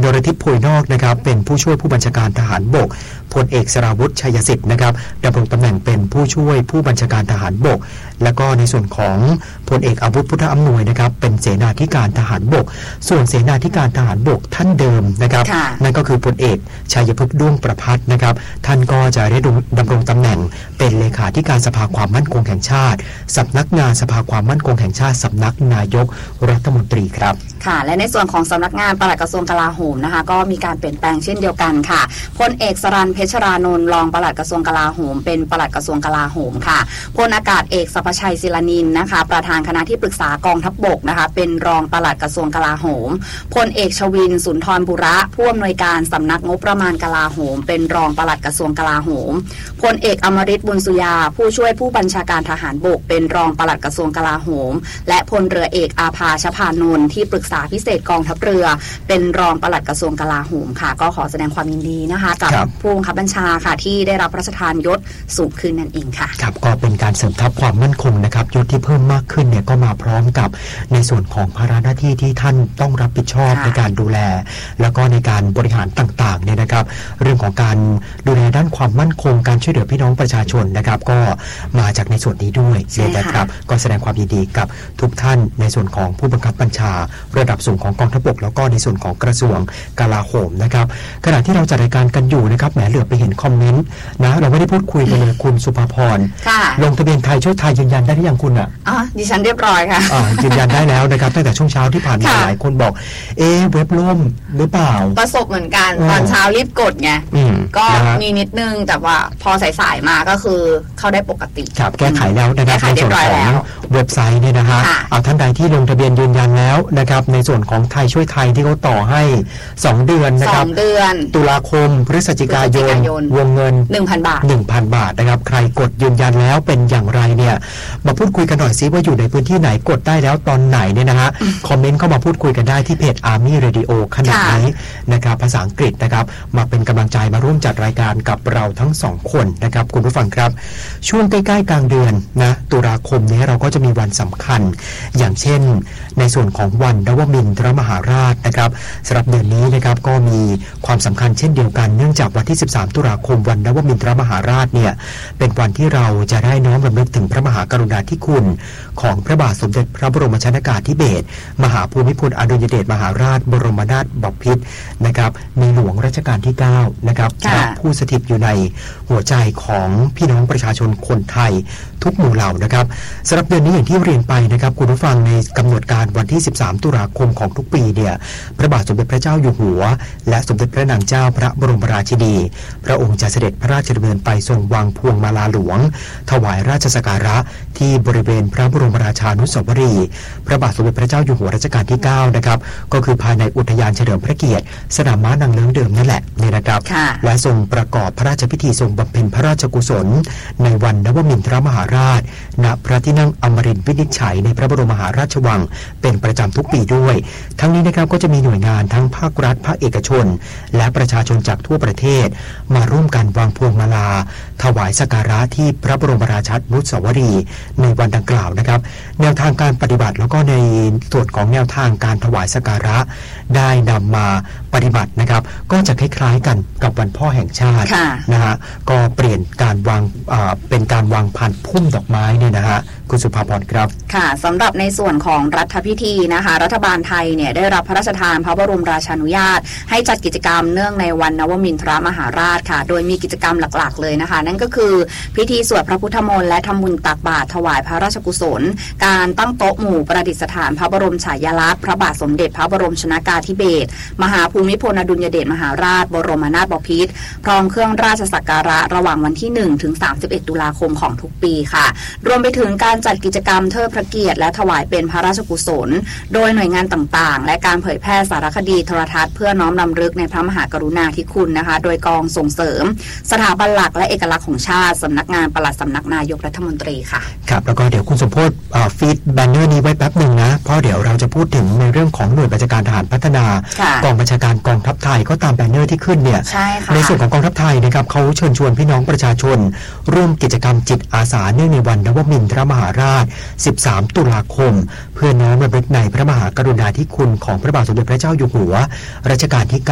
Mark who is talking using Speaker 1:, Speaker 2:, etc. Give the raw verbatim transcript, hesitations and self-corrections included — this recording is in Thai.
Speaker 1: นรทิพย์โพยนอกนะครับเป็นผู้ช่วยผู้บัญชาการทหารบกพลเอกสราวุธชัยสิทธิ์นะครับดำรงตำแหน่งเป็นผู้ช่วยผู้บัญชาการทหารบกและก็ในส่วนของพลเอกอาวุธพุทธอำนวยนะครับเป็นเสนาธิการทหารบกส่วนเสนาธิการทหารบกท่านเดิมนะครับนั่นก็คือพลเอกชัยพฤกษ์ด้วงประภัสนะครับท่านก็จะได้ดำรงตำแหน่งเป็นเลขาธิการสภาความมั่นคงแห่งชาติสำนักงานสภาความมั่นคงแห่งชาติสำนักนายกรัฐมนตรีครับ
Speaker 2: ค่ะและในส่วนของสำนักงานปลัดกระทรวงกลาโหมนะคะก็มีการเปลี่ยนแปลงเช่นเดียวกันค่ะพลเอกสรัญเพชรรานนท์รองปลัดกระทรวงกลาโหมเป็นปลัดกระทรวงกลาโหมค่ะพลอากาศเอกสัพชัยศิลานินนะคะประธานคณะที่ปรึกษากองทัพบกนะคะเป็นรองปลัดกระทรวงกลาโหมพลเอกชวินสุนทรบุระผู้อำนวยการสำนักงบประมาณกลาโหมเป็นรองปลัดกระทรวงกลาโหมพลเอกอมฤตบุญสุยาผู้ช่วยผู้บัญชาการทหารบกเป็นรองปลัดกระทรวงกลาโหมและพลเรือเอกอาภาชภานนท์ที่ปรึกษาพิเศษกองทัพเรือเป็นรองปลัดกระทรวงกลาโหมค่ะก็ขอแสดงความยินดีนะคะกับผู้บังคับบัญชาค่ะที่ได้รับพระราชทานยศสูงขึ้นนั่นเองค่ะ
Speaker 1: ครับก็เป็นการเสริมทัพความมั่นคงนะครับยศที่เพิ่มมากขึ้นเนี่ยก็มาพร้อมกับในส่วนของภาระหน้าที่ที่ท่านต้องรับผิดชอบในการดูแลแล้วก็ในการบริหารต่างๆเนี่ยนะครับเรื่องของการดูแลด้านความมั่นคงการช่วยเหลือพี่น้องประชาชนนะครับก็มาจากในส่วนนี้ด้วยนะครับก็แสดงความยินดีกับทุกท่านในส่วนของผู้บังคับบัญชาระดับสูงของกองทัพบกแล้วก็ในส่วนของกระทรวงกลาโหมนะครับขณะที่เราจัดรายการกันอยู่นะครับแหมเหลือไปเห็นคอมเมนต์นะเราไม่ได้พูดคุยกันเลยคุณสุภาพรลงทะเบียนไทยช่วยไทยยืนยันได้หรือยังคุณอ่ะ
Speaker 2: อ๋อดิฉันเรียบร้อยค่ะ
Speaker 1: อ่ายืนยันได้แล้วนะครับตั้งแต่ช่วงเช้าที่ผ่านมาหลายคนบอกเอ๊ะเว็บล่มหรือเปล่า
Speaker 2: ประสบเหมือนกันตอนเช้ารีบกดไงก็มีนิดนึงแต่ว่าพอสายๆมาก็คือเข้าได้ปกติ
Speaker 1: ครับแก้ไขแล้วนะครับในส่วนของเว็บไซต์เนี่ยนะฮะเอาท่านใดที่ลงทะเบียนยืนยันแล้วนะครับในส่วนของไทยช่วยไทยที่เขาต่อให้สองเดือนนะครับ
Speaker 2: สองเดือน
Speaker 1: ตุลาคมพฤศจิกายนวงเงิน
Speaker 2: หนึ่งพัน บาท
Speaker 1: หนึ่งพัน บาทนะครับใครกดยืนยันแล้วเป็นอย่างไรเนี่ยมาพูดคุยกันหน่อยซิว่าอยู่ในพื้นที่ไหนกดได้แล้วตอนไหนเนี่ยนะฮะคอมเมนต์เข้ามาพูดคุยกันได้ที่เพจ Army Radio ขณะนี้นะครับภาษาอังกฤษนะครับมาเป็นกำลังใจมาร่วมจัดรายการกับเราทั้งสองคนนะครับคุณผู้ฟังครับช่วงใกล้ๆกลางเดือนนะตุลาคมนี้เราก็จะมีวันสำคัญอย่างเช่นในส่วนของวันนวมินทรมหาราชนะครับสำหรับเดือนนี้นะครับก็มีความสำคัญเช่นเดียวกันเนื่องจากวันที่สิบสามตุลาคมวันนวมินทรมหาราชเนี่ยเป็นวันที่เราจะได้น้อมรำลึกถึงพระมหากรุณาธิคุณของพระบาทสมเด็จพระบรมชนกาธิเบศรมหาภูมิพลอดุลยเดชมหาราชบรมนาถบพิตรนะครับในหลวงรัชกาลที่เก้านะครับผู้สถิตอยู่ในหัวใจของพี่น้องประชาชนคนไทยทุกหมู่เหล่านะครับสำหรับเดือนนี้อย่างที่เรียนไปนะครับคุณผู้ฟังในกำหนดการวันที่สิบสามตุลาคมของทุกปีเนี่ยพระบาทสมเด็จพระเจ้าอยู่หัวและสมเด็จพระนางเจ้าพระบรมราชินีพระองค์จะเสด็จพระราชดำเนินไปทรงวางพวงมาลาหลวงถวายราชสักการะที่บริเวณพระบรมราชานุสาวรีย์พระบาทสมเด็จพระเจ้าอยู่หัวรัชกาลที่เก้านะครับก็คือภายในอุทยานเฉลิมพระเกียรติสนามม้านางเลิ้งเดิมนั่นแหละนี่นะครับและทรงประกอบพระราชพิธีทรงบำเพ็ญพระราชกุศลในวันนวมินทรมหาราชณพระที่นั่งอมรินทร์วินิจฉัยในพระบรมมหาราชวังเป็นประจำทุกปีด้วยทั้งนี้นะครับก็จะมีหน่วยงานทั้งภาครัฐภาคเอกชนและประชาชนจากทั่วประเทศมาร่วมกันวางพวงมาลาถวายสักการะที่พระบรมราชานุสาวรีย์ในวันดังกล่าวนะครับแนวทางการปฏิบัติแล้วก็ในส่วนของแนวทางการถวายสักการะได้นำมาปฏิบัตินะครับก็จะคล้ายๆกันกับวันพ่อแห่งชาตินะฮะก็เปลี่ยนการวางเป็นการวางพานพุ่มดอกไม้เนี่ยนะฮะคุณสุภาพรครับ
Speaker 2: ค่ะสำหรับในส่วนของรัฐพิธีนะคะรัฐบาลไทยเนี่ยได้รับพระราชทานพระบรมราชานุญาตให้จัดกิจกรรมเนื่องในวันนวมินทรมหาราชค่ะโดยมีกิจกรรมหลักๆเลยนะคะนั่นก็คือพิธีสวดพระพุทธมนต์และทำบุญตักบาตรถวายพระราชกุศลการตั้งโต๊ะหมู่ประดิษฐานพระบรมฉายาลักษณ์พระบาทสมเด็จพระบรมชนกาธิเบศรมหาภูมิพลอดุลยเดชมหาราชบรมนาถบพิตรพร้อมเครื่องราชสักการะระหว่างวันที่หนึ่งถึงสามสิบเอ็ดตุลาคมของทุกปีค่ะรวมไปถึงการจัดกิจกรรมเทิดพระเกียรติและถวายเป็นพระราชกุศลโดยหน่วยงานต่างๆและการเผยแพร่สารคดีโทรทัศน์เพื่อน้อมรำลึกในพระมหากรุณาธิคุณนะคะโดยกองส่งเสริมสถาบันหลักและเอกลักษณ์ของชาติสำนักงานปลัดสำนักนายกรัฐมนตรีค่ะ
Speaker 1: ครับแล้วก็เดี๋ยวคุณสมโพธิ์ฟีดแบนเนอร์นี้ไว้แป๊บหนึ่งนะเพราะเดี๋ยวเราจะพูดถึงในเรื่องของหน่วยบัญชาการทหารพัฒนากองบัญชาการกองทัพไทยก็ตามแบนเนอร์ที่ขึ้นเนี่ย
Speaker 2: ใ,
Speaker 1: ในส่วนของกองทัพไทยนะครับเขาเชิญชวนพี่น้องประชาชนร่วมกิจกรรมจิตอาสาเนื่องในวันนวมินทรมหาราชสิบสามตุลาคมเพื่อน้อมรำลึกในพระมหากรุณาธิคุณของพระบาทสมเด็จพระเจ้าอยู่หัวรัชกาลที่